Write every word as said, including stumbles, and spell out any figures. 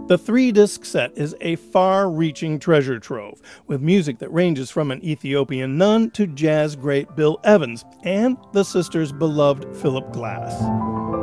The three-disc set is a far-reaching treasure trove, with music that ranges from an Ethiopian nun to jazz great Bill Evans and the sisters' beloved Philip Glass.